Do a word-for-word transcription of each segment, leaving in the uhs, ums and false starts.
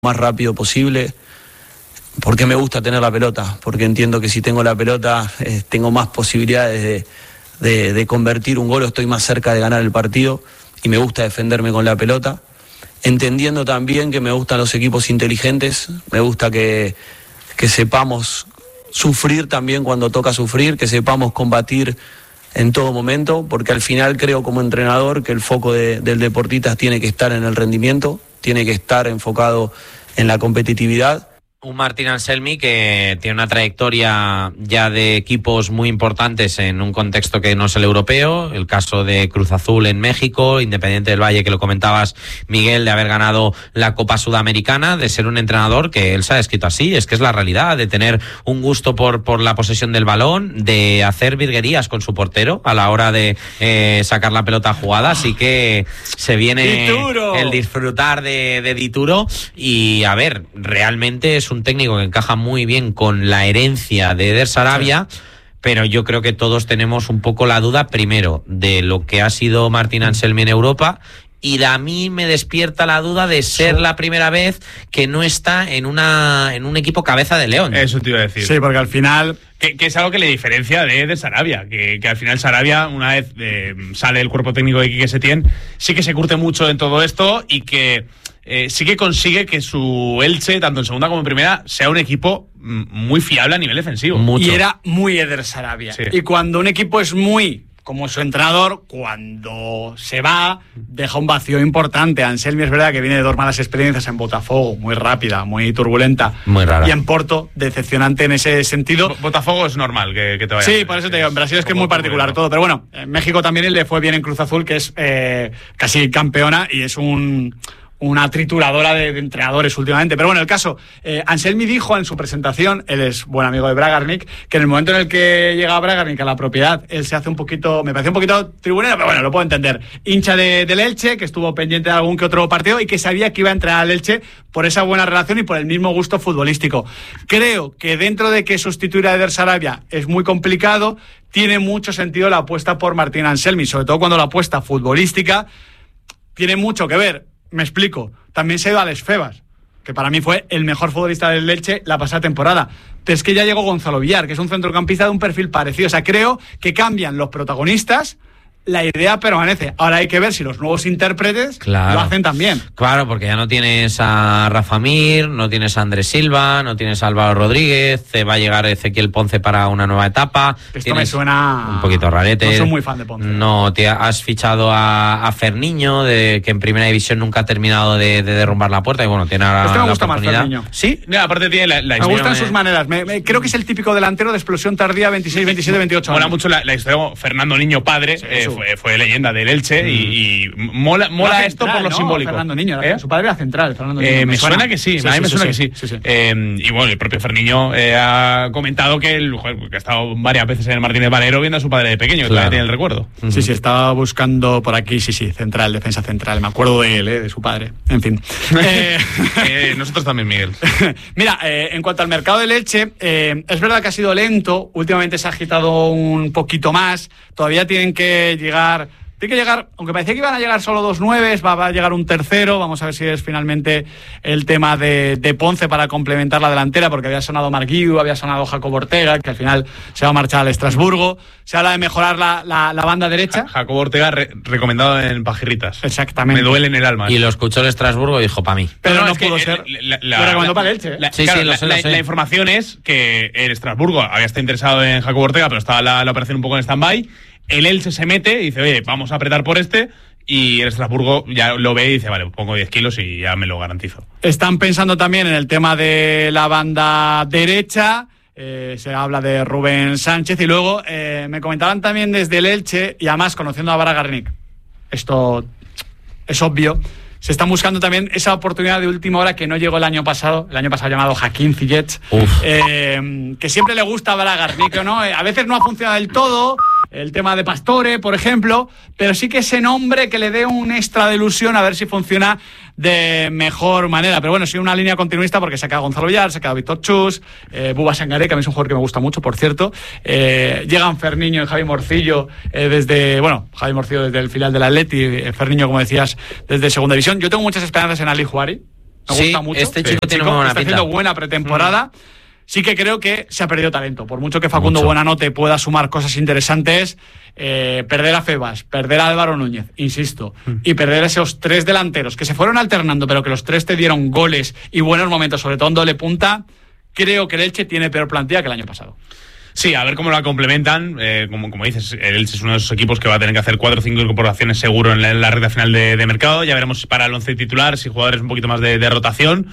más rápido posible, porque me gusta tener la pelota, porque entiendo que si tengo la pelota eh, tengo más posibilidades de, de, de convertir un gol, o estoy más cerca de ganar el partido, y me gusta defenderme con la pelota, entendiendo también que me gustan los equipos inteligentes, me gusta que, que sepamos sufrir también cuando toca sufrir, que sepamos combatir en todo momento, porque al final creo como entrenador que el foco de, del deportista tiene que estar en el rendimiento, tiene que estar enfocado en la competitividad. Un Martín Anselmi que tiene una trayectoria ya de equipos muy importantes en un contexto que no es el europeo, el caso de Cruz Azul en México, Independiente del Valle, que lo comentabas, Miguel, de haber ganado la Copa Sudamericana, de ser un entrenador que él se ha descrito así, es que es la realidad, de tener un gusto por, por la posesión del balón, de hacer virguerías con su portero a la hora de eh, sacar la pelota jugada, así que se viene Dituro. El disfrutar de, de Dituro, y a ver, realmente es un técnico que encaja muy bien con la herencia de Eder Sarabia, sí. Pero yo creo que todos tenemos un poco la duda, primero, de lo que ha sido Martín Anselmi en Europa, y a mí me despierta la duda de ser sí. la primera vez que no está en una en un equipo cabeza de león. Eso te iba a decir. Sí, porque al final... Que, que es algo que le diferencia de, de Sarabia, que, que al final Sarabia, una vez eh, sale el cuerpo técnico de Quique Setién, sí que se curte mucho en todo esto, y que eh, sí que consigue que su Elche, tanto en segunda como en primera, sea un equipo muy fiable a nivel defensivo. Mucho. Y era muy Eder Sarabia. Sí. Y cuando un equipo es muy... como su entrenador, cuando se va, deja un vacío importante. Anselmi es verdad que viene de dos malas experiencias en Botafogo, muy rápida, muy turbulenta. Muy rara. Y en Porto, decepcionante en ese sentido. B- Botafogo es normal que, que te vaya. Sí, por eso te digo, en Brasil es que es muy particular todo. Pero bueno, en México también le fue bien en Cruz Azul, que es eh, casi campeona, y es un... una trituradora de, de entrenadores últimamente. Pero bueno, el caso, eh, Anselmi dijo en su presentación, él es buen amigo de Bragarnik, que en el momento en el que llega Bragarnik a la propiedad, él se hace un poquito, me parece un poquito tribunero, pero bueno, lo puedo entender. Hincha de, del Elche, que estuvo pendiente de algún que otro partido y que sabía que iba a entrenar al Elche por esa buena relación y por el mismo gusto futbolístico. Creo que dentro de que sustituir a Eder Sarabia es muy complicado, tiene mucho sentido la apuesta por Martín Anselmi, sobre todo cuando la apuesta futbolística tiene mucho que ver. Me explico. También se ha ido a Alex Febas, que para mí fue el mejor futbolista del Elche la pasada temporada. Pero es que ya llegó Gonzalo Villar, que es un centrocampista de un perfil parecido. O sea, creo que cambian los protagonistas, la idea permanece. Ahora hay que ver si los nuevos intérpretes claro. lo hacen también. Claro, porque ya no tienes a Rafa Mir, no tienes a Andrés Silva, no tienes a Álvaro Rodríguez, te va a llegar Ezequiel Ponce para una nueva etapa. Esto me suena un poquito rarete. No soy muy fan de Ponce. No, te has fichado a, a Ferniño, de, que en primera división nunca ha terminado de, de derrumbar la puerta, y bueno, tiene ahora este me la gusta oportunidad. Más Ferniño. Sí, no, aparte tiene la, la Me gustan sus maneras. Me, me, creo que es el típico delantero de explosión tardía, veintiséis, veintisiete, veintiocho Mola años. mucho la, la historia. Fernando Niño, padre, sí, eh, fue, fue leyenda del Elche, mm. y, y mola, mola esto central, por lo ¿no? simbólico. Fernando Niño, ¿Eh? Su padre era central, Fernando Niño. Eh, me, me suena, suena que sí, sí a mí sí, me sí, suena sí, que sí. sí, sí. Eh, y bueno, el propio Ferniño eh, ha comentado que, el, que ha estado varias veces en el Martínez Valero viendo a su padre de pequeño, que claro. todavía tiene el recuerdo. Uh-huh. Sí, sí, estaba buscando por aquí, sí, sí, central, defensa central. Me acuerdo de él, eh, de su padre. En fin. eh, eh, nosotros también, Miguel. Mira, eh, en cuanto al mercado del Elche, eh, es verdad que ha sido lento, últimamente se ha agitado un poquito más, todavía tienen que llegar... Tiene que llegar, aunque parecía que iban a llegar solo dos nueves, va, va a llegar un tercero. Vamos a ver si es finalmente el tema de, de Ponce para complementar la delantera, porque había sonado Marc Guiu, había sonado Jacobo Ortega, que al final se va a marchar al Estrasburgo. Se habla de mejorar la, la, la banda derecha. Ja, Jacobo Ortega re, recomendado en Pajirritas. Exactamente. Me duele en el alma. Y lo escuchó el Estrasburgo y dijo, para mí. Pero no, no, no pudo que, ser. La, la, lo recomendó la, para el Elche. ¿eh? La, sí, claro, sí, lo la, sé, lo la, sé. la información es que el Estrasburgo había estado interesado en Jacobo Ortega, pero estaba la, la operación un poco en stand-by. El Elche se mete y dice, oye, vamos a apretar por este, y el Estrasburgo ya lo ve y dice, vale, pongo diez kilos y ya me lo garantizo. Están pensando también en el tema de la banda derecha, eh, se habla de Rubén Sánchez, y luego eh, me comentaban también desde el Elche, y además conociendo a Bragarnik, esto es obvio, se están buscando también esa oportunidad de última hora que no llegó el año pasado, el año pasado llamado Hakim Ziyech, eh, que siempre le gusta a Bragarnik, ¿no? A veces no ha funcionado del todo, el tema de Pastore, por ejemplo, pero sí que ese nombre que le dé un extra de ilusión a ver si funciona de mejor manera. Pero bueno, sí, una línea continuista, porque se ha quedado Gonzalo Villar, se ha quedado Víctor Chus, eh, Buba Sangaré, que a mí es un jugador que me gusta mucho, por cierto. Eh, llegan Ferniño y Javi Morcillo eh, desde, bueno, Javi Morcillo desde el filial del Atleti, eh, Ferniño, como decías, desde Segunda División. Yo tengo muchas esperanzas en Ali Juari. Me sí, gusta mucho. Este chico sí, tiene chico buena está pinta. haciendo buena pretemporada. Mm. Sí que creo que se ha perdido talento. Por mucho que Facundo Mucho. Buenanote pueda sumar cosas interesantes, eh, perder a Febas, perder a Álvaro Núñez, insisto, mm. y perder a esos tres delanteros que se fueron alternando, pero que los tres te dieron goles y buenos momentos, sobre todo en doble punta, creo que el Elche tiene peor plantilla que el año pasado. Sí, a ver cómo la complementan. Eh, como, como dices, el Elche es uno de esos equipos que va a tener que hacer cuatro o cinco incorporaciones seguro en la, en la recta final de, de mercado. Ya veremos si para el once titular, si jugadores un poquito más de, de rotación.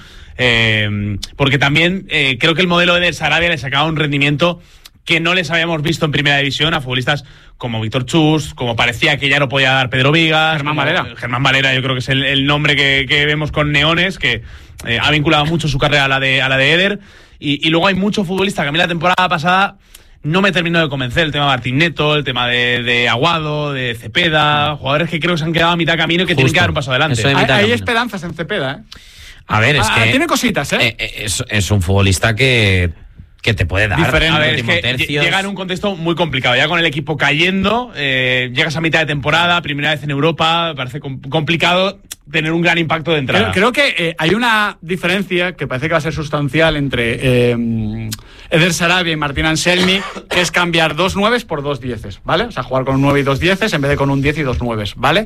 Eh, porque también eh, creo que el modelo de Sarabia le sacaba un rendimiento que no les habíamos visto en primera división a futbolistas como Víctor Chus, como parecía que ya no podía dar Pedro Vigas. Germán Valera. Germán Valera, yo creo que es el, el nombre que, que vemos con Neones, que eh, ha vinculado mucho su carrera a la de, a la de Eder. Y, y luego hay mucho futbolista que a mí la temporada pasada no me terminó de convencer. El tema de Martín Neto, el tema de, de Aguado, de Cepeda, jugadores que creo que se han quedado a mitad camino y que Justo. tienen que dar un paso adelante. Hay, hay esperanzas en Cepeda, ¿eh? A ver, es ah, que... Tiene cositas, ¿eh? Es, es un futbolista que... que te puede dar. Diferente. A ver, es que tercios. Llega en un contexto muy complicado, ya con el equipo cayendo, eh, llegas a mitad de temporada, primera vez en Europa, parece complicado tener un gran impacto de entrada. Creo, creo que eh, hay una diferencia que parece que va a ser sustancial entre eh, Eder Sarabia y Martín Anselmi, que es cambiar dos nueves por dos dieces, ¿vale? O sea, jugar con un nueve y dos dieces en vez de con un diez y dos nueves, ¿vale?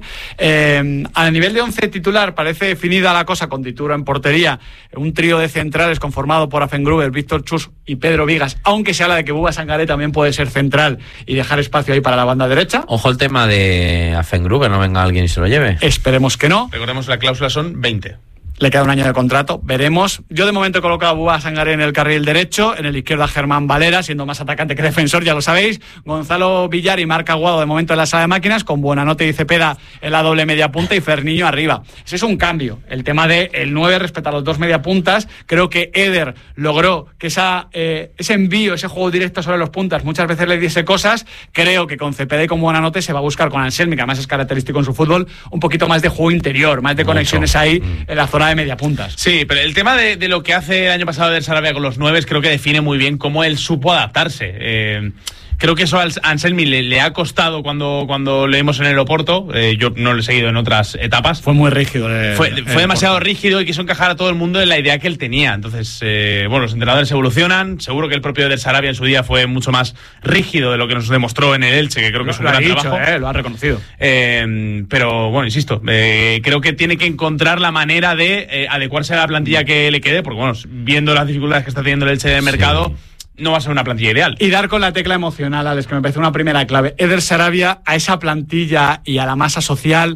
Eh, a nivel de once titular parece definida la cosa con Dituro en portería, un trío de centrales conformado por Afengruber, Víctor Chus y Pedro Vigas, aunque se habla de que Buba Sangaré también puede ser central y dejar espacio ahí para la banda derecha. Ojo el tema de Afengruber, no venga alguien y se lo lleve. Esperemos que no. Recordemos, la cláusula son veinte. Le queda un año de contrato, veremos. Yo de momento he colocado a Buba Sangaré en el carril derecho, en el izquierdo a Germán Valera, siendo más atacante que defensor, ya lo sabéis. Gonzalo Villar y Marc Aguado de momento en la sala de máquinas, con Buenanote y Cepeda en la doble media punta y Ferniño arriba. Ese es un cambio. El tema de el nueve respecto a los dos media puntas, creo que Eder logró que esa, eh, ese envío, ese juego directo sobre los puntas muchas veces le diese cosas. Creo que con Cepeda y con Buenanote se va a buscar con Anselmi, que además es característico en su fútbol, un poquito más de juego interior, más de Mucho. conexiones ahí mm. en la zona de media puntas. Sí, pero el tema de, de lo que hace el año pasado del Sarabia con los nueves creo que define muy bien cómo él supo adaptarse. Eh, creo que eso a Anselmi le, le ha costado cuando, cuando le vimos en el Oporto. Eh, yo no lo he seguido en otras etapas. Fue muy rígido. Eh, fue fue demasiado Oporto. rígido y quiso encajar a todo el mundo en la idea que él tenía. Entonces, eh, bueno, los entrenadores evolucionan. Seguro que el propio del Sarabia en su día fue mucho más rígido de lo que nos demostró en el Elche, que creo que lo, es un gran dicho, trabajo. Eh, lo ha reconocido. Eh, pero, bueno, insisto, eh, creo que tiene que encontrar la manera de eh, adecuarse a la plantilla que le quede, porque, bueno, viendo las dificultades que está teniendo el Elche de mercado... Sí. No va a ser una plantilla ideal. Y dar con la tecla emocional, Alex, que me parece una primera clave. Eder Sarabia, a esa plantilla y a la masa social,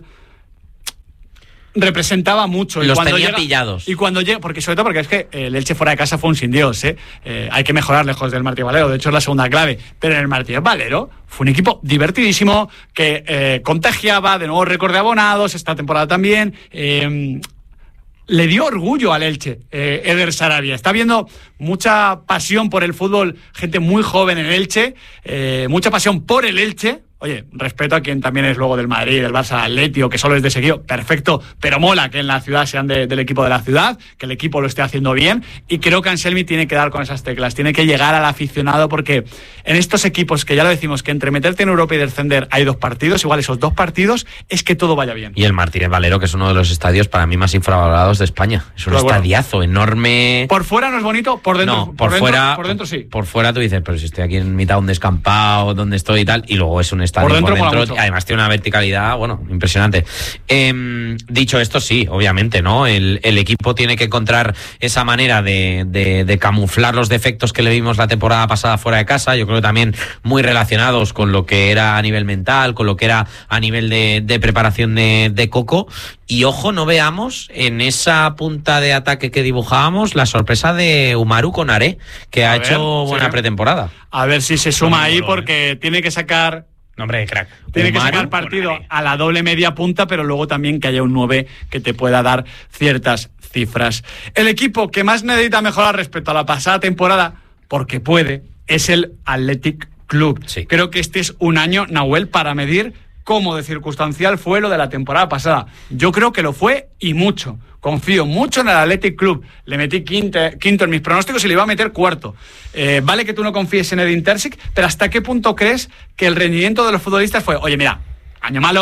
representaba mucho. Los y cuando tenía llega, pillados. Y cuando llega, porque sobre todo porque es que el Elche fuera de casa fue un sin Dios, ¿eh? Eh, hay que mejorar lejos del Martí Valero, de hecho es la segunda clave. Pero en el Martí Valero fue un equipo divertidísimo, que eh, contagiaba, de nuevo récord de abonados, esta temporada también. Eh, Le dio orgullo al Elche, eh, Eder Sarabia. Está viendo mucha pasión por el fútbol, gente muy joven en Elche, eh, mucha pasión por el Elche. Oye, respeto a quien también es luego del Madrid, del Barça, Atleti, o que solo es de seguido, perfecto, pero mola que en la ciudad sean de, del equipo de la ciudad, que el equipo lo esté haciendo bien, y creo que Anselmi tiene que dar con esas teclas, tiene que llegar al aficionado, porque en estos equipos, que ya lo decimos, que entre meterte en Europa y descender hay dos partidos, igual esos dos partidos, es que todo vaya bien. Y el Martínez Valero, que es uno de los estadios para mí más infravalorados de España, es un pero estadiazo bueno, enorme. Por fuera no es bonito, por dentro, no, por, por, fuera, dentro, por dentro sí. Por fuera tú dices, pero si estoy aquí en mitad de un descampado, donde estoy y tal, y luego es un estadio por dentro, por dentro además tiene una verticalidad, bueno, impresionante. Eh, dicho esto, sí, obviamente, ¿no? El, el equipo tiene que encontrar esa manera de, de, de camuflar los defectos que le vimos la temporada pasada fuera de casa, yo creo que también muy relacionados con lo que era a nivel mental, con lo que era a nivel de, de preparación de, de Coco. Y ojo, no veamos en esa punta de ataque que dibujábamos la sorpresa de Umaru Konaré, que ha a hecho ver, buena sí. pretemporada. A ver si se suma ahí, porque tiene que sacar... Nombre de crack. Tiene Umaru, que sacar partido Konaré. A la doble media punta, pero luego también que haya un nueve que te pueda dar ciertas cifras. El equipo que más necesita mejorar respecto a la pasada temporada, porque puede, es el Athletic Club. Sí. Creo que este es un año, Nahuel, para medir cómo de circunstancial fue lo de la temporada pasada. Yo creo que lo fue y mucho. Confío mucho en el Athletic Club. Le metí quinto, quinto en mis pronósticos y le iba a meter cuarto. Eh, vale que tú no confíes en Edin Terzic, pero ¿hasta qué punto crees que el rendimiento de los futbolistas fue, oye, mira, año malo,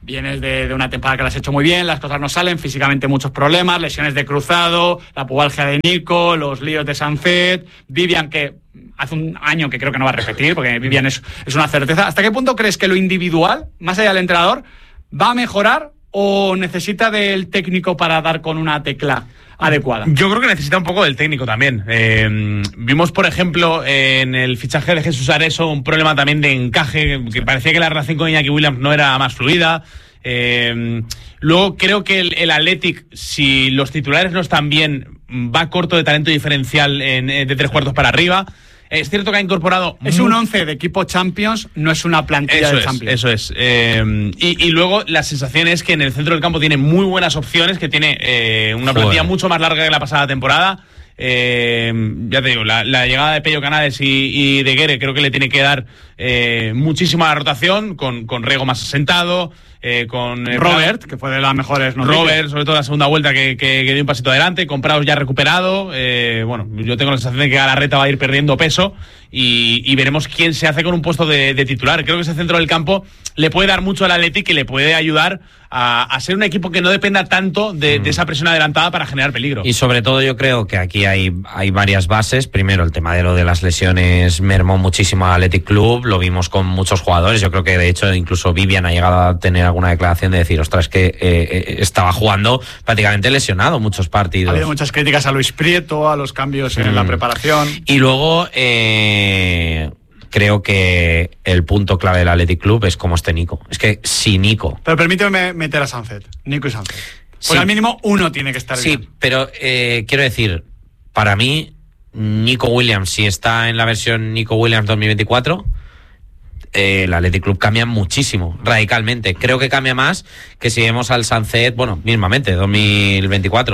vienes de, de una temporada que la has hecho muy bien, las cosas no salen, físicamente muchos problemas, lesiones de Cruzado, la pubalgia de Nico, los líos de Sancet, Vivian, que hace un año que creo que no va a repetir, porque Vivian es, es una certeza. ¿Hasta qué punto crees que lo individual, más allá del entrenador, va a mejorar o necesita del técnico para dar con una tecla adecuada? Yo creo que necesita un poco del técnico también. Eh, vimos, por ejemplo, en el fichaje de Jesús Areso un problema también de encaje, que parecía que la relación con Iñaki Williams no era más fluida. Eh, luego creo que el, el Athletic, si los titulares no están bien, va corto de talento diferencial en, de tres cuartos para arriba. Es cierto que ha incorporado... Es un once de equipo Champions, no es una plantilla eso de es, Champions. Eso es. Eh, y, y luego la sensación es que en el centro del campo tiene muy buenas opciones, que tiene eh, una Joder. plantilla mucho más larga que la pasada temporada. Eh, ya te digo, la, la llegada de Pello Canales y, y de Guerre creo que le tiene que dar eh, muchísima rotación, con, con Rego más asentado, eh, con eh, Robert, que fue de las mejores noticias. Robert, sobre todo la segunda vuelta, que, que, que dio un pasito adelante, con Prados ya recuperado. Eh, bueno, yo tengo la sensación de que Galarreta va a ir perdiendo peso y, y veremos quién se hace con un puesto de, de titular. Creo que ese centro del campo le puede dar mucho al Athletic y le puede ayudar a, a ser un equipo que no dependa tanto de, mm. de esa presión adelantada para generar peligro. Y sobre todo yo creo que aquí hay, hay varias bases. Primero, el tema de lo de las lesiones mermó muchísimo al Athletic Club, lo vimos con muchos jugadores. Yo creo que de hecho incluso Vivian ha llegado a tener alguna declaración de decir, ostras, que eh, eh, estaba jugando prácticamente lesionado muchos partidos. Ha habido muchas críticas a Luis Prieto, a los cambios en mm. la preparación. Y luego eh, creo que el punto clave del Athletic Club es cómo esté Nico. Es que si Nico... Pero permíteme meter a Sancet, Nico y Sancet. Porque sí, al mínimo uno tiene que estar sí, bien. Sí, pero eh, quiero decir, para mí, Nico Williams, si está en la versión Nico Williams dos mil veinticuatro... Eh, el Athletic Club cambia muchísimo, radicalmente. Creo que cambia más que si vemos al Sancet, bueno, mismamente, dos mil veinticuatro.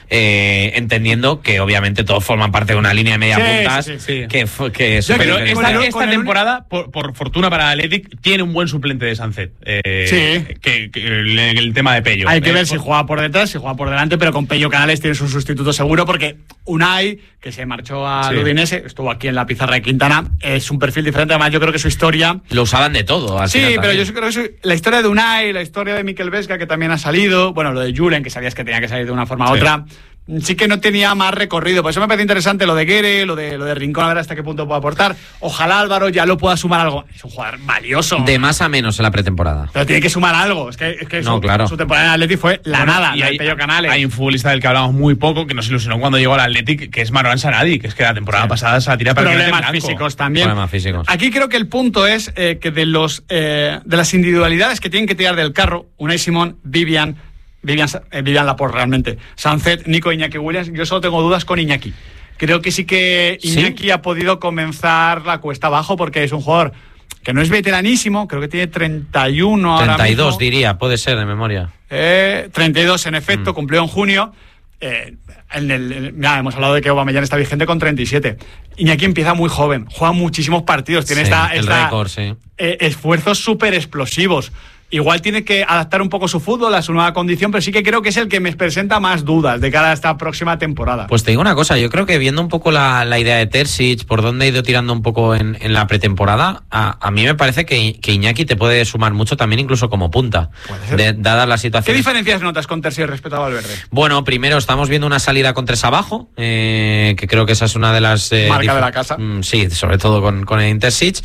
Eh, entendiendo que obviamente todos forman parte de una línea de media sí, puntas sí, sí, sí. que, que es pero super esta, el, esta temporada, por, por fortuna para el Athletic, tiene un buen suplente de Sancet. Eh, sí. Que, que el, el tema de Pello. Hay que eh, ver por... si juega por detrás, si juega por delante, pero con Pello Canales tienes un sustituto seguro, porque Unai, que se marchó al sí. Udinese, estuvo aquí en la pizarra de Quintana, es un perfil diferente. Además, yo creo que su historia... Lo usaban de todo. Al sí, final pero también. yo creo que su... la historia de Unai, la historia de Mikel Vesga, que también ha salido, bueno, lo de Julen, que sabías que tenía que salir de una forma u sí. otra... sí que no tenía más recorrido. Por eso me parece interesante lo de Guerre, lo de, lo de Rincón, a ver hasta qué punto puede aportar. Ojalá Álvaro ya lo pueda sumar algo. Es un jugador valioso. De más a menos en la pretemporada. Pero tiene que sumar algo. Es que, es que no, su, claro. su temporada en Athletic fue la bueno, nada. Y hay, Pello Canales. Hay un futbolista del que hablamos muy poco, que nos ilusionó cuando llegó al Athletic, que es Marouane Saradi, que es que la temporada sí. pasada se la tira para problemas físicos también. Problemas físicos. Aquí creo que el punto es eh, que de, los, eh, de las individualidades que tienen que tirar del carro, Unai Simón, Vivian... Vivian, eh, Vivian Laporte realmente. Sancet, Nico, Iñaki Williams. Yo solo tengo dudas con Iñaki. Creo que sí que Iñaki ¿Sí? ha podido comenzar la cuesta abajo porque es un jugador que no es veteranísimo. Creo que tiene treinta y uno ahora treinta y dos mismo. Diría, puede ser de memoria. Eh, treinta y dos en efecto, mm. cumplió en junio. Eh, en el, en, ya hemos hablado de que Aubameyang está vigente con treinta y siete. Iñaki empieza muy joven, juega muchísimos partidos, tiene sí, esta, el esta récord, sí. eh, esfuerzos súper explosivos. Igual tiene que adaptar un poco su fútbol a su nueva condición, pero sí que creo que es el que me presenta más dudas de cara a esta próxima temporada. Pues te digo una cosa, yo creo que viendo un poco la, la idea de Terzic, por dónde ha ido tirando un poco en, en la pretemporada, a, a mí me parece que, que Iñaki te puede sumar mucho también incluso como punta, de, dada la situación. ¿Qué diferencias notas con Terzic respecto a Valverde? Bueno, primero estamos viendo una salida con tres abajo, eh, que creo que esa es una de las... Eh, Marca dif- de la casa. Mm, sí, sobre todo con, con el Terzic,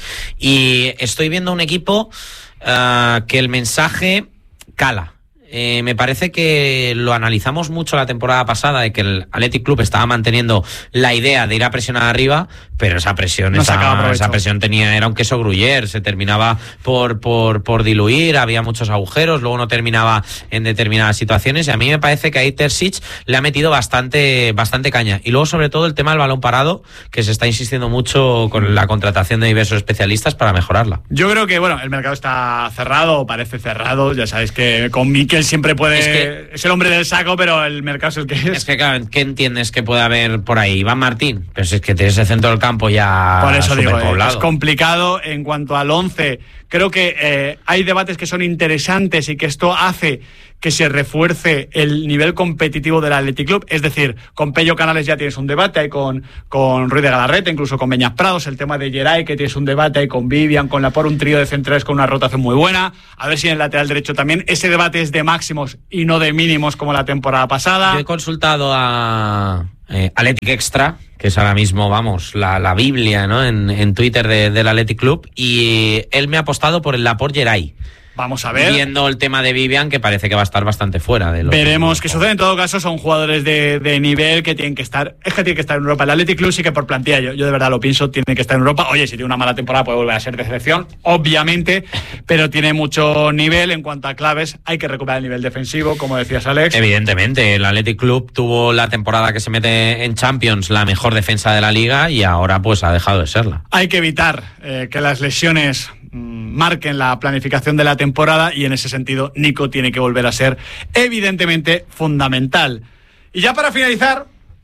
y estoy viendo un equipo... Uh, que el mensaje cala. Eh, me parece que lo analizamos mucho la temporada pasada, de que el Athletic Club estaba manteniendo la idea de ir a presionar arriba, pero esa presión no esa, esa presión tenía era un queso gruyere, se terminaba por, por, por diluir, había muchos agujeros, luego no terminaba en determinadas situaciones, y a mí me parece que ahí Terzic le ha metido bastante, bastante caña. Y luego sobre todo el tema del balón parado, que se está insistiendo mucho con la contratación de diversos especialistas para mejorarla. Yo creo que bueno, el mercado está cerrado, parece cerrado, ya sabéis que con Mikel siempre puede, es, que, es el hombre del saco, pero el mercado es el que es. Es que claro, ¿qué entiendes que puede haber por ahí? Iván Martín, pero si es que tienes el centro del campo ya por eso digo, poblado. Es complicado en cuanto al once creo que eh, hay debates que son interesantes y que esto hace que se refuerce el nivel competitivo del Athletic Club. Es decir, con Pello Canales ya tienes un debate, hay con, con Ruiz de Galarreta, incluso con Beñas Prados, el tema de Geray, que tienes un debate, hay con Vivian, con Laporte, un trío de centrales con una rotación muy buena. A ver si en el lateral derecho también ese debate es de máximos y no de mínimos como la temporada pasada. Yo he consultado a eh, Athletic Extra, que es ahora mismo, vamos, la, la Biblia, ¿no? En, en Twitter de, del Athletic Club, y él me ha apostado por el Laporte Geray. Vamos a ver. Viendo el tema de Vivian, que parece que va a estar bastante fuera de lo Veremos qué sucede. En todo caso, son jugadores de, de nivel que tienen que estar. Es que tienen que estar en Europa. El Athletic Club sí que por plantilla, yo, yo de verdad lo pienso, tiene que estar en Europa. Oye, si tiene una mala temporada puede volver a ser decepción, obviamente, pero tiene mucho nivel en cuanto a claves. Hay que recuperar el nivel defensivo, como decías, Alex. Evidentemente, el Athletic Club tuvo la temporada que se mete en Champions la mejor defensa de la liga y ahora pues ha dejado de serla. Hay que evitar eh, que las lesiones marquen la planificación de la temporada y en ese sentido Nico tiene que volver a ser evidentemente fundamental. Y ya para finalizar,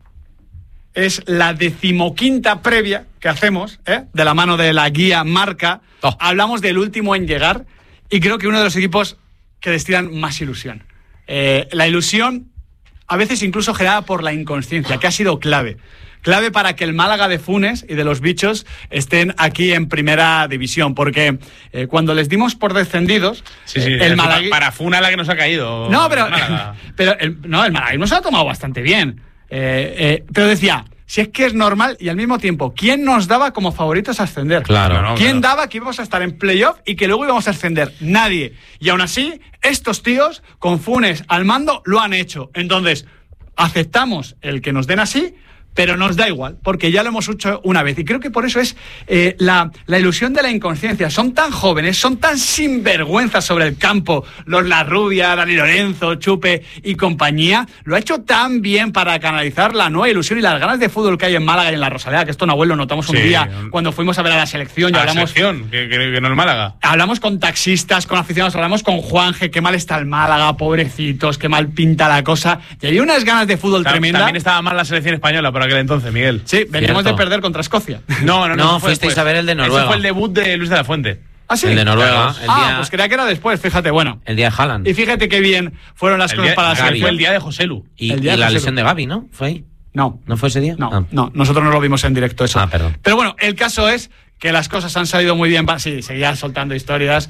es la decimoquinta previa que hacemos, ¿eh? de la mano de la guía Marca. Oh. Hablamos del último en llegar y creo que uno de los equipos que destilan más ilusión. Eh, la ilusión a veces incluso generada por la inconsciencia, que ha sido clave. Clave para que el Málaga de Funes y de los bichos estén aquí en primera división, porque eh, cuando les dimos por descendidos, sí, sí, el Málaga para Funa la que nos ha caído. No, pero, pero el, no, el Málaga nos ha tomado bastante bien. Eh, eh, pero decía, si es que es normal y al mismo tiempo, ¿quién nos daba como favoritos a ascender? Claro, no, ¿Quién claro. daba que íbamos a estar en playoff y que luego íbamos a ascender? Nadie. Y aún así, estos tíos con Funes al mando lo han hecho. Entonces, aceptamos el que nos den así, pero nos da igual, porque ya lo hemos hecho una vez. Y creo que por eso es eh, la, la ilusión de la inconsciencia. Son tan jóvenes, son tan sinvergüenzas sobre el campo. Los La Rubia, Dani Lorenzo, Chupe y compañía. Lo ha hecho tan bien para canalizar la nueva ilusión y las ganas de fútbol que hay en Málaga y en la Rosaleda, que esto, Nahuel, lo notamos un sí, día cuando fuimos a ver a la selección. Y a hablamos, la selección, que, que, que no es Málaga. Hablamos con taxistas, con aficionados, hablamos con Juanje, qué mal está el Málaga, pobrecitos, qué mal pinta la cosa. Y hay unas ganas de fútbol Ta- tremenda. También estaba mal la selección española por aquel entonces, Miguel. Sí, veníamos Cierto. de perder contra Escocia. No, no, no. No, fuisteis después. a ver el de Noruega. Ese fue el debut de Luis de la Fuente. ¿Ah, sí? El de Noruega. Claro. El ah, día, pues creía que era después, fíjate, bueno. el día de Haaland. Y fíjate qué bien fueron las El cosas día, para la Gaby, selección. fue el día de Joselu. Y, el y día de la José lesión Lu. de Gaby, ¿no? ¿Fue ahí? No. ¿No fue ese día? No, Ah. no, nosotros no lo vimos en directo eso. Ah, perdón. Pero bueno, el caso es que las cosas han salido muy bien. Sí, seguía soltando historias.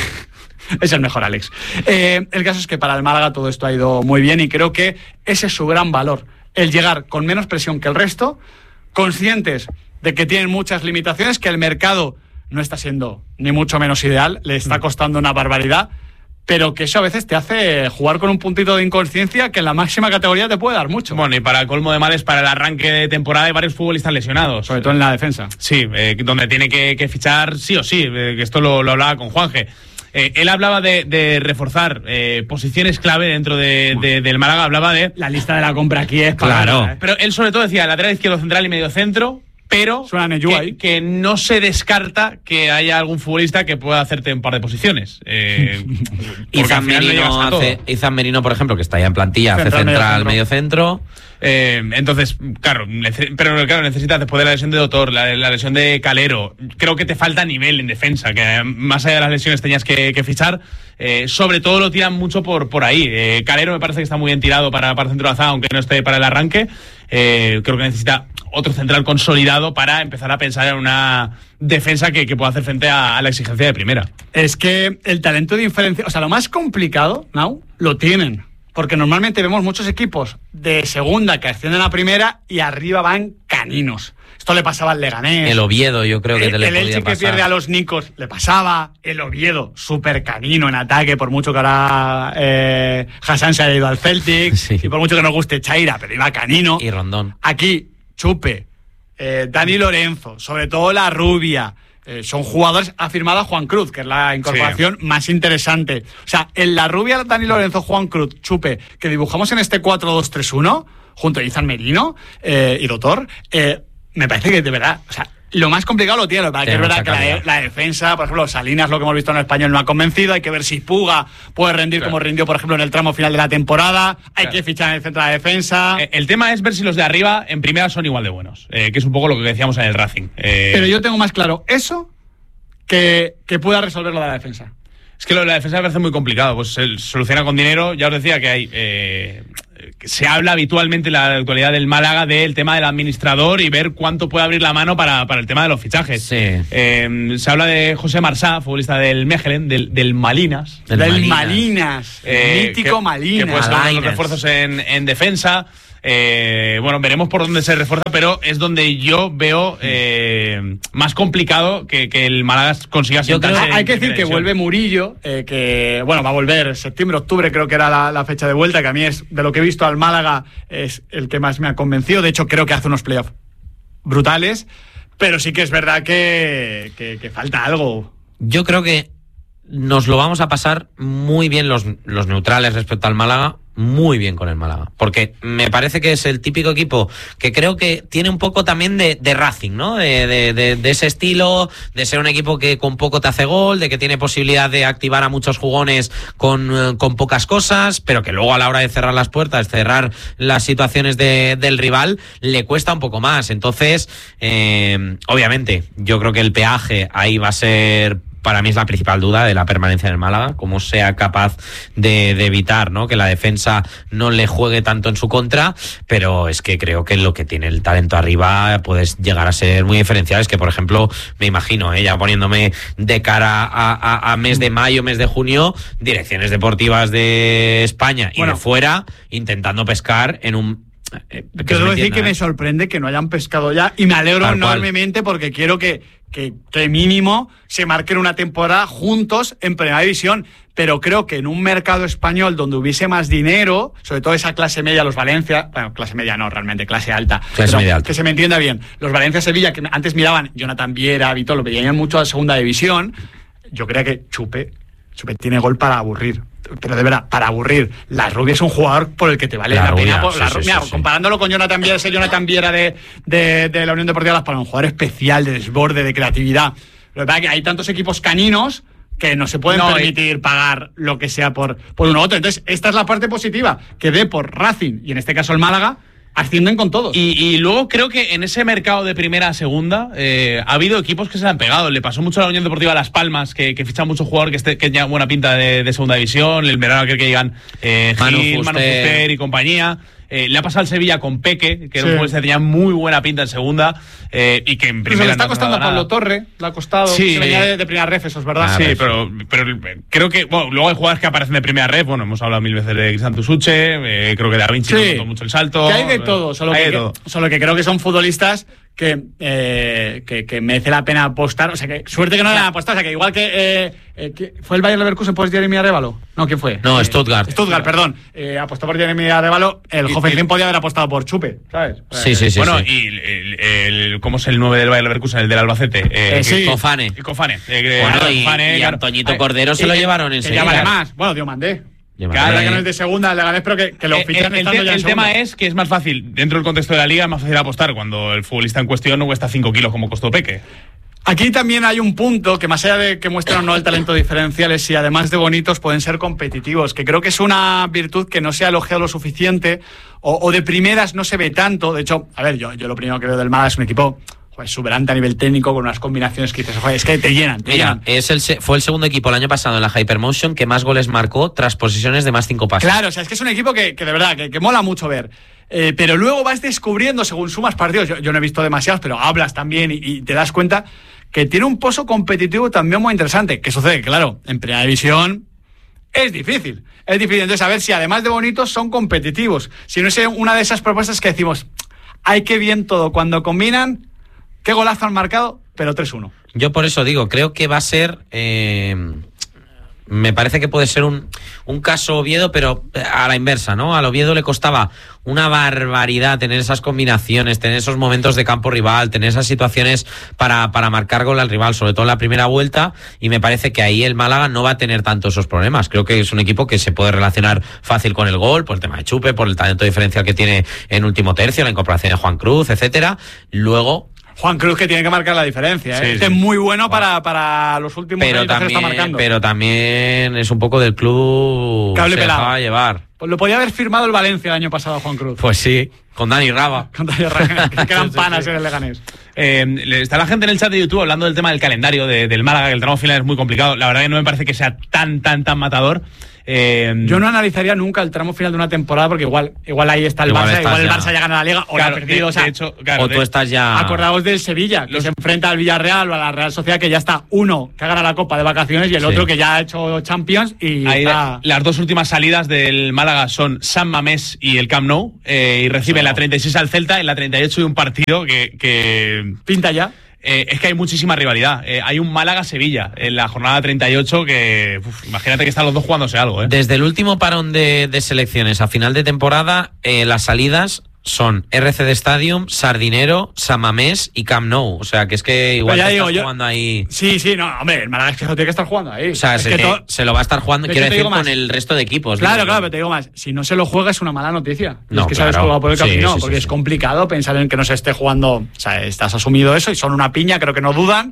Es el mejor, Alex. Eh, el caso es que para el Málaga todo esto ha ido muy bien y creo que ese es su gran valor. El llegar con menos presión que el resto, conscientes de que tienen muchas limitaciones, que el mercado no está siendo ni mucho menos ideal, le está costando una barbaridad, pero que eso a veces te hace jugar con un puntito de inconsciencia que en la máxima categoría te puede dar mucho. Bueno, y para el colmo de males, para el arranque de temporada hay varios futbolistas lesionados. Sobre todo en la defensa. Sí, eh, donde tiene que, que fichar sí o sí, eh, que esto lo, lo hablaba con Juanje. Eh, él hablaba de, de reforzar eh, posiciones clave dentro de, de, del Málaga, hablaba de... La lista de la compra aquí es para... Claro. ¿eh? Pero él sobre todo decía lateral izquierdo, central y medio centro, pero Suena Neyu ahí. que, que no se descarta que haya algún futbolista que pueda hacerte un par de posiciones. Eh, porque al Izan final no llegas Merino, a todo. hace, Izan Merino, por ejemplo, que está ya en plantilla, hace Central, central, medio medio centro. Eh, entonces, claro, nece- pero claro, necesitas después de la lesión de Dotor, la, la lesión de Calero, creo que te falta nivel en defensa, que más allá de las lesiones tenías que, que fichar. Eh, sobre todo lo tiran mucho por, por ahí. Eh, Calero me parece que está muy bien tirado para, para centro de la zaga, aunque no esté para el arranque. Eh, creo que necesita otro central consolidado para empezar a pensar en una defensa que, que pueda hacer frente a, a la exigencia de primera. Es que el talento de diferencia, o sea, lo más complicado, Nau, lo tienen. Porque normalmente vemos muchos equipos de segunda que ascienden a primera y arriba van caninos. Esto le pasaba al Leganés. El Oviedo, yo creo que el, te le el podía Elche pasar. que pierde a los Nicos le pasaba. El Oviedo, súper canino en ataque, por mucho que ahora eh, Hassan se haya ido al Celtic. Sí. Y por mucho que nos guste Chaira, pero iba canino. Y Rondón. Aquí, Chupe, eh, Dani Lorenzo, sobre todo La Rubia. Eh, son jugadores, ha firmado a Juan Cruz, que es la incorporación sí. más interesante. O sea, en La Rubia, Dani Lorenzo, Juan Cruz, Chupe, que dibujamos en este cuatro dos tres uno, junto a Izan Merino eh, y Dotor, eh, me parece que de verdad, o sea, lo más complicado lo tiene, para que es verdad que la, la defensa, por ejemplo, Salinas, lo que hemos visto en el Español, no ha convencido. Hay que ver si Puga puede rendir claro. como rindió, por ejemplo, en el tramo final de la temporada. Hay claro. que fichar en el centro de la defensa. Eh, el tema es ver si los de arriba en primera son igual de buenos, eh, que es un poco lo que decíamos en el Racing. Eh... Pero yo tengo más claro eso que, que pueda resolver lo de la defensa. Es que lo de la defensa me parece muy complicado. Pues se soluciona con dinero. Ya os decía que hay eh, que se habla habitualmente en la actualidad del Málaga del tema del administrador y ver cuánto puede abrir la mano para, para el tema de los fichajes. Sí. Eh, se habla de José Marsá, futbolista del Mechelen, del, del Malinas. Del, del Malinas. Malinas Eh, mítico que, Malinas. Que puede ser uno de los refuerzos en, en defensa. Eh, bueno, veremos por dónde se refuerza, pero es donde yo veo eh, más complicado que, que el Málaga consiga sentarse. Creo, hay que decir que vuelve Murillo, eh, que bueno, va a volver septiembre, octubre, creo que era la, la fecha de vuelta, que a mí es de lo que he visto al Málaga es el que más me ha convencido. De hecho, creo que hace unos playoffs brutales, pero sí que es verdad que, que, que falta algo. Yo creo que nos lo vamos a pasar muy bien los, los neutrales respecto al Málaga, muy bien con el Málaga, porque me parece que es el típico equipo que creo que tiene un poco también de, de Racing, ¿no? De, de, de, de ese estilo, de ser un equipo que con poco te hace gol, de que tiene posibilidad de activar a muchos jugones con, con pocas cosas, pero que luego a la hora de cerrar las puertas, cerrar las situaciones de, del rival, le cuesta un poco más. Entonces, eh, obviamente, yo creo que el peaje ahí va a ser... Para mí es la principal duda de la permanencia del Málaga, cómo sea capaz de, de evitar, ¿no?, que la defensa no le juegue tanto en su contra, pero es que creo que lo que tiene el talento arriba puede llegar a ser muy diferencial. Es que, por ejemplo, me imagino, ¿eh?, ya poniéndome de cara a, a, a mes de mayo, mes de junio, direcciones deportivas de España y bueno, de fuera, intentando pescar en un... Eh, Quiero decir que ¿eh? me sorprende que no hayan pescado ya y me alegro Tal enormemente cual. porque quiero que, que, que mínimo se marquen una temporada juntos en Primera División, pero creo que en un mercado español donde hubiese más dinero, sobre todo esa clase media, los Valencia, bueno, clase media no, realmente clase alta, clase media alta. Que se me entienda bien, los Valencia-Sevilla, que antes miraban Jonathan Viera, Vitolo, veían mucho a la Segunda División, yo creo que Chupe, Chupe tiene gol para aburrir. Pero de verdad, para aburrir. La Rubia es un jugador por el que te vale la, la pena. Por, la, sí, sí, mira, sí, comparándolo con Jonathan Viera, ese Jonathan Viera de, de, de la Unión Deportiva Las Palmas, un jugador especial de desborde, de creatividad. Lo que pasa es que hay tantos equipos caninos que no se pueden no, permitir y... pagar lo que sea por, por uno u otro. Entonces, esta es la parte positiva, que dé por Racing, y en este caso el Málaga, ascienden con todos. Y, y luego creo que en ese mercado de primera a segunda eh, ha habido equipos que se han pegado. Le pasó mucho a la Unión Deportiva Las Palmas, que, que ficha mucho jugador que, esté, que tenga buena pinta de, de segunda división. El verano aquel que llegan eh, Manu Gil, Fuster. Manu Fuster y compañía. Eh, le ha pasado al Sevilla con Peque, que era sí. un jugador que tenía muy buena pinta en segunda eh, y que en primera. Le está no costando a Pablo Torre, le ha costado. Sí, se venía de, de primera ref, eso es verdad. Ah, sí, pero, pero creo que. Bueno, luego hay jugadores que aparecen de primera ref. Bueno, hemos hablado mil veces de Cristian Tusuche. Eh, creo que Da Vinci sí. notó mucho el salto. Que hay de todo, solo, hay que, de todo. Que, solo que creo que son futbolistas. Que, eh, que, que merece la pena apostar. O sea, que suerte que no le han apostado. O sea, que igual que, eh, eh, que fue el Bayer Leverkusen por Jeremy Arevalo. No, ¿quién fue? No, eh, Stuttgart. Stuttgart, perdón. Eh, apostó por Jeremy Arevalo. El Hoffenheim podía haber apostado por Chupe, ¿sabes? Sí, sí, sí. Bueno, sí. y el, el, el, ¿cómo es el nueve del Bayer Leverkusen? El del Albacete. Eh, eh, sí. Cofane. Cofane. Eh, bueno, y, Cofane, y Antoñito eh, Cordero eh, se lo eh, llevaron en serio. Además, bueno, Diomandé. Que ahora que no es de segunda, le gané, pero que, que lo fichan eh, el, el, el tema es que es más fácil, dentro del contexto de la liga, es más fácil apostar cuando el futbolista en cuestión no cuesta cinco kilos como costó Peque. Aquí también hay un punto que, más allá de que muestran o no el talento diferencial, es si además de bonitos pueden ser competitivos, que creo que es una virtud que no se ha elogiado lo suficiente o, o de primeras no se ve tanto. De hecho, a ver, yo, yo lo primero que veo del Málaga es un equipo pues exuberante a nivel técnico, con unas combinaciones que dices, joder, es que te llenan, te Mira, llenan. Es el, fue el segundo equipo el año pasado en la Hypermotion que más goles marcó tras posesiones de más cinco pases. Claro, o sea, es que es un equipo que, que de verdad, que, que mola mucho ver. Eh, pero luego vas descubriendo, según sumas partidos, yo, yo no he visto demasiados, pero hablas también y, y te das cuenta que tiene un pozo competitivo también muy interesante. ¿Qué sucede? Claro, en Primera División es difícil. Es difícil, entonces, a ver si además de bonitos son competitivos. Si no es una de esas propuestas que decimos, ay, qué bien todo, cuando combinan... Qué golazo han marcado, pero tres uno. Yo por eso digo, creo que va a ser... Eh, me parece que puede ser un, un caso Oviedo, pero a la inversa, ¿no? Al Oviedo le costaba una barbaridad tener esas combinaciones, tener esos momentos de campo rival, tener esas situaciones para, para marcar gol al rival, sobre todo en la primera vuelta, y me parece que ahí el Málaga no va a tener tanto esos problemas. Creo que es un equipo que se puede relacionar fácil con el gol, por el tema de Chupe, por el talento diferencial que tiene en último tercio, la incorporación de Juan Cruz, etcétera. Luego... Juan Cruz, que tiene que marcar la diferencia, ¿eh? Sí, este sí. Es muy bueno para, para los últimos pero años también, que está marcando. Pero también es un poco del club Cable se pelado. dejaba llevar. Pues Pues lo podía haber firmado el Valencia el año pasado, Juan Cruz. Pues sí, con Dani Raba. Con Dani Raba, que quedan Sí, sí, panas sí. en el Leganés. Eh, está la gente en el chat de YouTube hablando del tema del calendario de, del Málaga, que el tramo final es muy complicado. La verdad que no me parece que sea tan, tan, tan matador. Eh, Yo no analizaría nunca el tramo final de una temporada porque igual igual ahí está el Igual Barça, estás igual el ya- Barça ya gana la Liga o claro, la ha perdido. de- o sea, de hecho, claro, o de- tú estás ya... acordaos del Sevilla, que Los- se enfrenta al Villarreal o a la Real Sociedad, que ya está uno que ha ganado la Copa de vacaciones y el Sí. otro que ya ha hecho Champions y Ahí está... las dos últimas salidas del Málaga son San Mamés y el Camp Nou, eh, y recibe en la treinta y seis al Celta, en la treinta y ocho y un partido que... que pinta ya. eh, es que hay muchísima rivalidad. Eh, hay un Málaga-Sevilla en la jornada treinta y ocho que... uf, imagínate que están los dos jugándose algo, ¿eh? Desde el último parón de, de selecciones a final de temporada, eh, las salidas son R C D Stadium, Sardinero, San Mamés y Camp Nou. O sea, que es que igual Pero ya te digo, estás yo- jugando ahí... Sí, sí, no, hombre, el Málaga es que eso tiene que estar jugando ahí. O sea, es se, que que to- se lo va a estar jugando, De quiero hecho, te decir, digo con más. el resto de equipos. Claro, digo. claro, pero te digo más, si no se lo juega es una mala noticia. Y No, es que sabes claro. jugar por el Sí, camino, sí, sí, porque sí. es complicado pensar en que no se esté jugando. O sea, estás asumido eso y son una piña, creo que no dudan.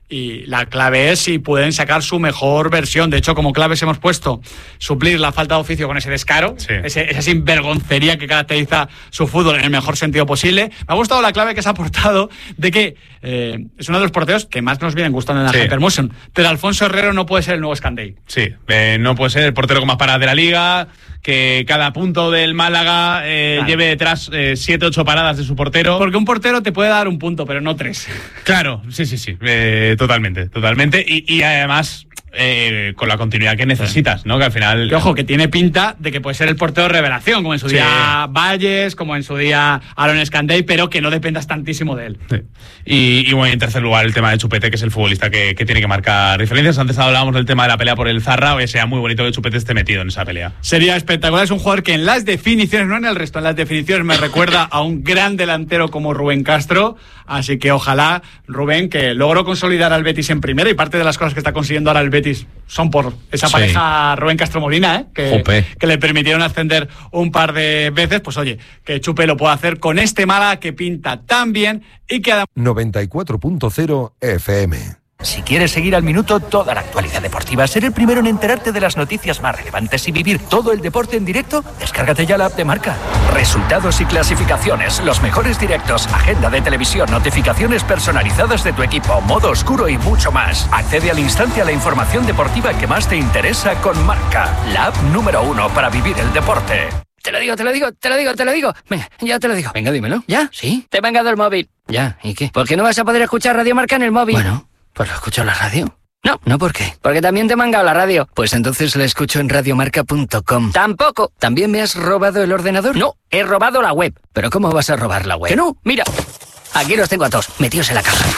Y la clave es si pueden sacar su mejor versión. De hecho, como claves hemos puesto suplir la falta de oficio con ese descaro, Sí. ese, esa sinvergoncería que caracteriza su fútbol en el mejor sentido posible. Me ha gustado la clave que se ha aportado de que eh, es uno de los porteros que más nos vienen gustando en la Sí. Hypermotion. Pero Alfonso Herrero no puede ser el nuevo Scanday. Sí, eh, no puede ser el portero con más paradas de la Liga, que cada punto del Málaga eh, Claro. lleve detrás eh, siete, ocho paradas de su portero. Porque un portero te puede dar un punto, pero no tres. Claro, sí, sí, sí, eh, totalmente, totalmente. Y, y además, eh, con la continuidad que necesitas, ¿no? Que al final... Que ojo, que tiene pinta de que puede ser el portero revelación, como en su Sí. día Valles, como en su día Aaron Scanday, pero que no dependas tantísimo de él. Sí. Y, y bueno, en tercer lugar, el tema de Chupete, que es el futbolista que, que tiene que marcar diferencias. Antes hablábamos del tema de la pelea por el Zarra, oye, sea muy bonito que Chupete esté metido en esa pelea. Sería espectacular, es un jugador que en las definiciones, no en el resto, en las definiciones me recuerda a un gran delantero como Rubén Castro, así que ojalá Rubén, que logró consolidar al Betis en primera, y parte de las cosas que está consiguiendo ahora el Betis son por esa Sí. pareja Rubén Castro-Molina, ¿eh? que, Jope. que le permitieron ascender un par de veces, pues oye, que Chupe lo pueda hacer con este Málaga que pinta tan bien y que además... noventa y cuatro punto cero F M. Si quieres seguir al minuto toda la actualidad deportiva, ser el primero en enterarte de las noticias más relevantes y vivir todo el deporte en directo, descárgate ya la app de Marca. Resultados y clasificaciones, los mejores directos, agenda de televisión, notificaciones personalizadas de tu equipo, modo oscuro y mucho más. Accede al instante a la información deportiva que más te interesa con Marca, la app número uno para vivir el deporte. Te lo digo, te lo digo, te lo digo, te lo digo. Venga, ya te lo digo. Venga, dímelo. ¿Ya? ¿Sí? Te he vengado el móvil. Ya, ¿y qué? ¿Por qué no vas a poder escuchar Radio Marca en el móvil? Bueno, pues lo escucho en la radio. No, ¿no por qué? Porque también te he mangado la radio. Pues entonces la escucho en radiomarca punto com. Tampoco. ¿También me has robado el ordenador? No, he robado la web. ¿Pero cómo vas a robar la web? Que no, mira. Aquí los tengo a todos, metidos en la caja.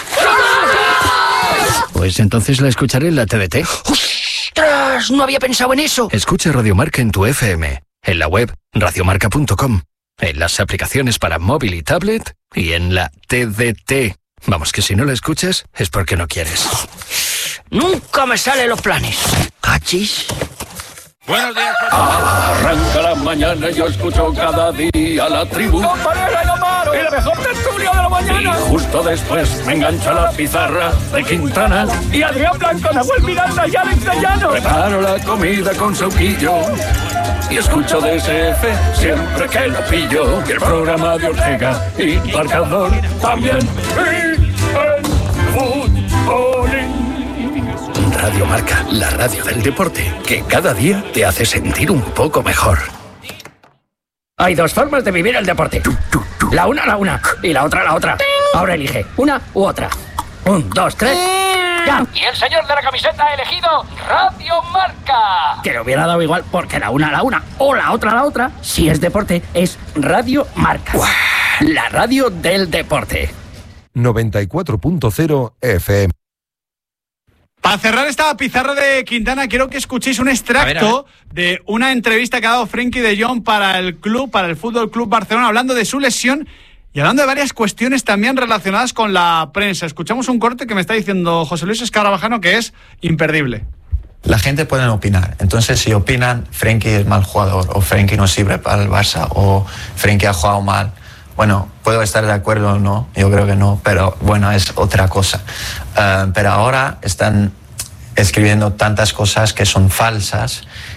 Pues entonces la escucharé en la T D T. ¡Ostras! No había pensado en eso. Escucha Radio Marca en tu F M, en la web radiomarca punto com, en las aplicaciones para móvil y tablet y en la T D T. Vamos, que si no la escuchas es porque no quieres. Nunca me salen los planes. ¿Cachis? Buenos días, Arranca la mañana y yo escucho cada día la tribu. ¡Comparela y Amaro! ¡Y la mejor tertulia de la mañana! Y justo después me engancha la pizarra de Quintana. Y Adrián Blanco, Nahuel Miranda y Alex de Llano. Preparo la comida con sauquillo y escucho D S F siempre que lo pillo. Y el programa de Ortega y Marcador también. Y el fútbolín. Radio Marca, la radio del deporte, que cada día te hace sentir un poco mejor. Hay dos formas de vivir el deporte. La una, la una. Y la otra, la otra. Ahora elige una u otra. Un, dos, tres. ¡Ya! Y el señor de la camiseta ha elegido Radio Marca. Que le hubiera dado igual porque la una, la una. O la otra, la otra. Si es deporte, es Radio Marca. La radio del deporte. noventa y cuatro punto cero F M. Para cerrar esta pizarra de Quintana, quiero que escuchéis un extracto A ver, a de una entrevista que ha dado Frenkie de Jong para el club, para el Fútbol Club Barcelona, hablando de su lesión y hablando de varias cuestiones también relacionadas con la prensa. Escuchamos un corte que me está diciendo José Luis Escarabajano que es imperdible. La gente puede opinar, entonces si opinan Frenkie es mal jugador o Frenkie no sirve para el Barça o Frenkie ha jugado mal, bueno, puedo estar de acuerdo o no, yo creo que no, pero bueno, es otra cosa. Uh, pero ahora están escribiendo tantas cosas que son falsas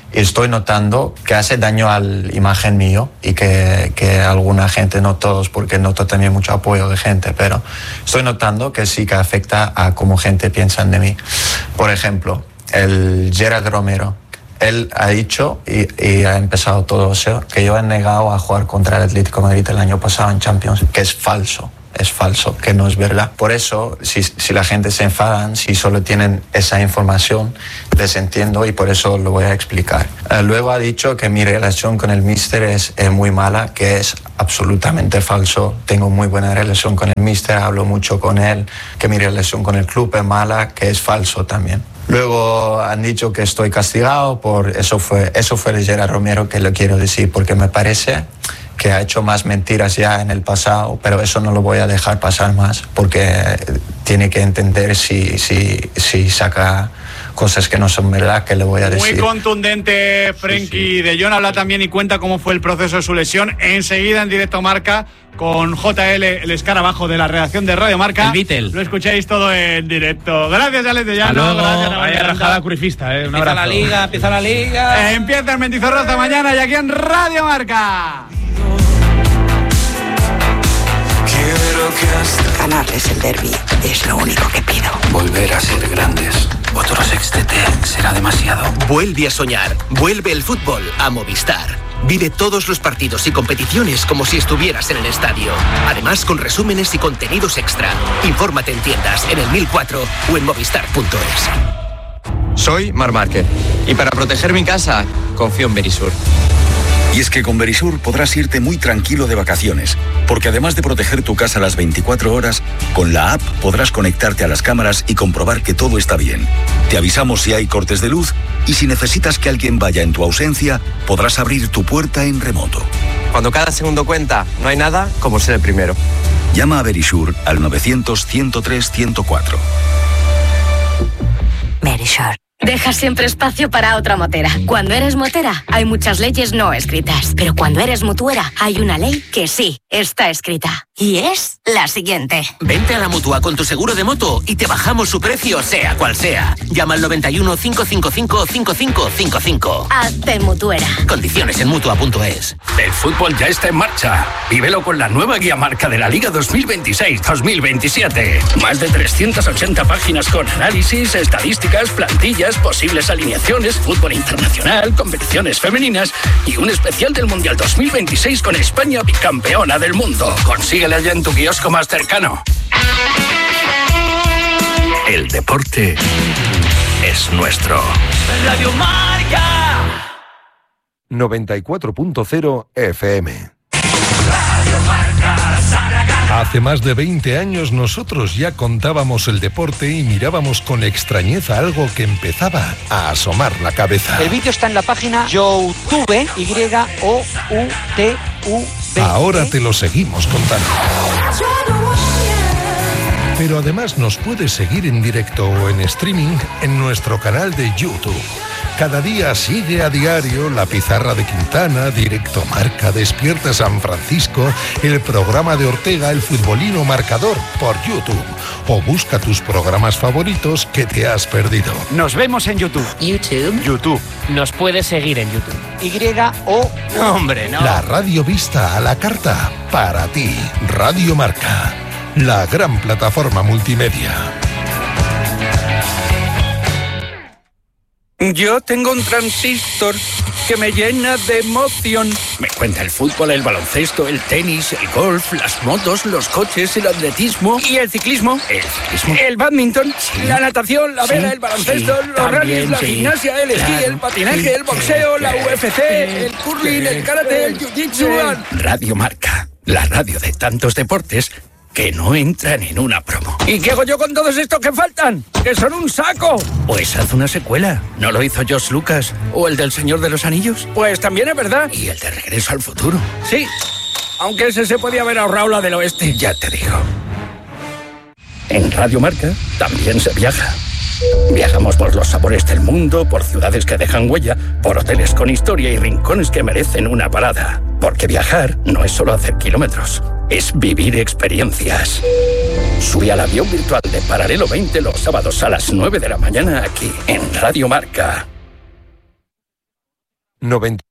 estoy notando que hace daño a la imagen mío y que, que alguna gente, no todos, porque noto también mucho apoyo de gente, pero estoy notando que sí que afecta a cómo gente piensa de mí. Por ejemplo, el Gerard Romero, él ha dicho y, y ha empezado todo eso, que yo he negado a jugar contra el Atlético de Madrid el año pasado en Champions, que es falso. Es falso, que no es verdad. Por eso, si, si la gente se enfadan, si solo tienen esa información, les entiendo y por eso lo voy a explicar. Eh, luego ha dicho que mi relación con el míster es eh, muy mala, que es absolutamente falso. Tengo muy buena relación con el míster, hablo mucho con él, que mi relación con el club es mala, que es falso también. Luego han dicho que estoy castigado por eso. Fue, eso fue de Gerard Romero, que lo quiero decir, porque me parece que ha hecho más mentiras ya en el pasado, pero eso no lo voy a dejar pasar más, porque tiene que entender si, si, si saca cosas que no son verdad, que le voy a decir. Muy contundente, Frenkie sí, sí. de Jong habla también y cuenta cómo fue el proceso de su lesión. Enseguida en directo Marca con J L, el escarabajo de la redacción de Radio Marca. El Beatle. Lo escucháis todo en directo. Gracias, Alex de Llano. Gracias, Vaya rajada curifista, eh. Un empieza abrazo. la liga, empieza la liga. Eh, empieza el Mendizorroza mañana y aquí en Radio Marca. Ganarles el derbi es lo único que pido. Volver a ser grandes. Otro sextete será demasiado. Vuelve a soñar. Vuelve el fútbol a Movistar. Vive todos los partidos y competiciones como si estuvieras en el estadio. Además, con resúmenes y contenidos extra. Infórmate en tiendas, en el mil cuatro o en movistar punto es. Soy Marc Márquez y para proteger mi casa, confío en Verisur. Y es que con Verisur podrás irte muy tranquilo de vacaciones, porque además de proteger tu casa las veinticuatro horas, con la app podrás conectarte a las cámaras y comprobar que todo está bien. Te avisamos si hay cortes de luz y si necesitas que alguien vaya en tu ausencia, podrás abrir tu puerta en remoto. Cuando cada segundo cuenta, no hay nada como ser el primero. Llama a Verisur al novecientos, ciento tres, ciento cuatro. Verisur. Deja siempre espacio para otra motera. Cuando eres motera, hay muchas leyes no escritas. Pero cuando eres mutuera, hay una ley que sí está escrita. Y es la siguiente. Vente a la Mutua con tu seguro de moto y te bajamos su precio, sea cual sea. Llama al noventa y uno, cinco cinco cinco, cinco cinco cinco cinco. Hazte mutuera. Condiciones en mutua punto es. El fútbol ya está en marcha. Vívelo con la nueva guía marca de la Liga dos mil veintiséis dos mil veintisiete. Más de trescientas ochenta páginas con análisis, estadísticas, plantillas, posibles alineaciones, fútbol internacional, competiciones femeninas y un especial del Mundial dos mil veintiséis con España bicampeona del mundo. Consíguela ya en tu kiosco más cercano. El deporte es nuestro. Radio Marca. noventa y cuatro punto cero F M. Radio Marca, Zaragoza. Hace más de veinte años nosotros ya contábamos el deporte y mirábamos con extrañeza algo que empezaba a asomar la cabeza. El vídeo está en la página YouTube, Y O U T U B. Ahora te lo seguimos contando. Pero además nos puedes seguir en directo o en streaming en nuestro canal de YouTube. Cada día sigue a diario La Pizarra de Quintana, Directo Marca, Despierta San Francisco, el programa de Ortega, El Futbolino Marcador por YouTube. O busca tus programas favoritos que te has perdido. Nos vemos en YouTube. YouTube. YouTube. Nos puedes seguir en YouTube. Y O... Hombre, no. La radio vista a la carta para ti. Radio Marca. La gran plataforma multimedia. Yo tengo un transistor que me llena de emoción. Me cuenta el fútbol, el baloncesto, el tenis, el golf, las motos, los coches, el atletismo y el ciclismo. El ciclismo. El badminton, sí. La natación, la vela, sí. El baloncesto, sí. Los rallies, la sí. Gimnasia, el esquí, claro. El patinaje, el boxeo, sí. La U F C, el curling, el karate, el jiu-jitsu. Radio Marca, la radio de tantos deportes que no entran en una promo. ¿Y qué hago yo con todos estos que faltan? ¡Que son un saco! Pues haz una secuela. ¿No lo hizo George Lucas? ¿O el del Señor de los Anillos? Pues también es verdad. ¿Y el de Regreso al Futuro? Sí, aunque ese se podía haber ahorrado la del oeste. Ya te digo. En Radio Marca también se viaja. Viajamos por los sabores del mundo, por ciudades que dejan huella, por hoteles con historia y rincones que merecen una parada. Porque viajar no es solo hacer kilómetros, es vivir experiencias. Sube al avión virtual de Paralelo veinte los sábados a las nueve de la mañana aquí en Radio Marca. noventa